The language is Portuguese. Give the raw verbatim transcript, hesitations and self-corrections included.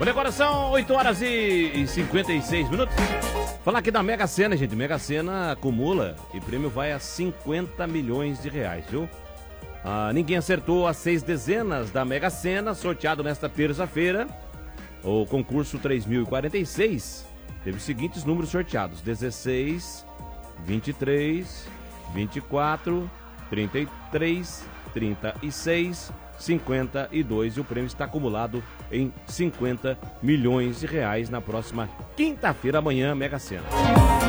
Olha, agora são oito horas e cinquenta e seis minutos. Falar aqui da Mega Sena, gente. Mega Sena acumula e o prêmio vai a cinquenta milhões de reais, viu? Ah, ninguém acertou as seis dezenas da Mega Sena, sorteado nesta terça-feira. O concurso três mil e quarenta e seis teve os seguintes números sorteados: dezesseis, vinte e três, vinte e quatro, trinta e três, trinta e seis, cinquenta e dois, e o prêmio está acumulado em cinquenta milhões de reais na próxima quinta-feira, amanhã, Mega Sena.